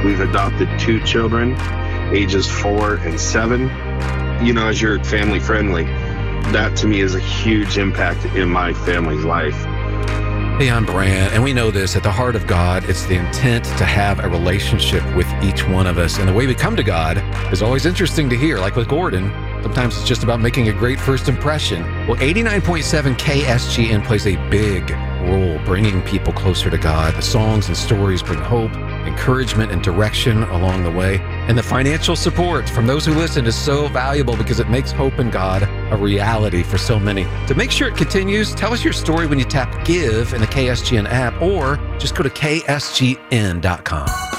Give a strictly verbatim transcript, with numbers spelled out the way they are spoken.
We've adopted two children, ages four and seven. You know, as you're family friendly, that to me is a huge impact in my family's life. Hey, I'm Brant, and we know this. At the heart of God, it's the intent to have a relationship with each one of us. And the way we come to God is always interesting to hear. Like with Gordon, sometimes it's just about making a great first impression. Well, eighty-nine point seven K S G N plays a big role bringing people closer to God. The songs and stories bring hope, encouragement, and direction along the way. And the financial support from those who listen is so valuable because it makes hope in God a reality for so many. To make sure it continues, tell us your story when you tap Give in the K S G N app, or just go to K S G N dot com.